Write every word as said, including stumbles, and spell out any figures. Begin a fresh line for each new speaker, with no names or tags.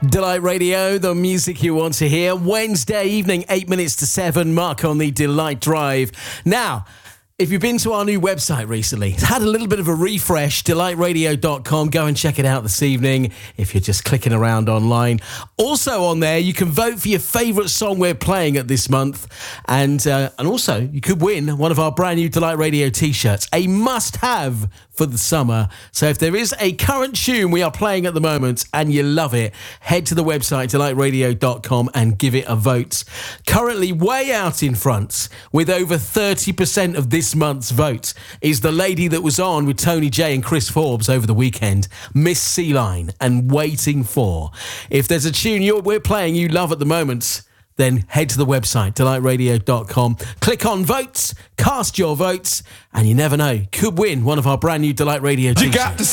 Delight Radio, the music you want to hear. Wednesday evening, eight minutes to seven, Mark on the Delight Drive. Now, if you've been to our new website recently, it's had a little bit of a refresh, delight radio dot com. Go and check it out this evening if you're just clicking around online. Also on there, you can vote for your favourite song we're playing at this month. And uh, and also, you could win one of our brand new Delight Radio T-shirts, a must-have for the summer. So if there is a current tune we are playing at the moment and you love it, head to the website, delight radio dot com, and give it a vote. Currently way out in front, with over thirty percent of this month's vote, is the lady that was on with Tony J and Chris Forbes over the weekend, Miss C-Line and Waiting For. If there's a tune you're, we're playing you love at the moment, then head to the website, delight radio dot com. Click on votes, cast your votes, and you never know, could win one of our brand new Delight Radio t-shirts.